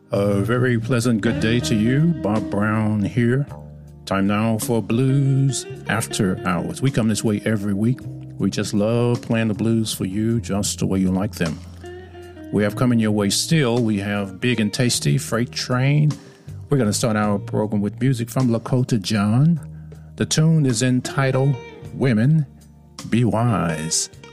A very pleasant good day to you. Bob Brown here. Time now for Blues After Hours. We come this way every week. We just love playing the blues for you just the way you like them. We have coming your way still. We have Big and Tasty, Freight Train. We're going to start our program with music from Lakota John. The tune is entitled Women Be Wise.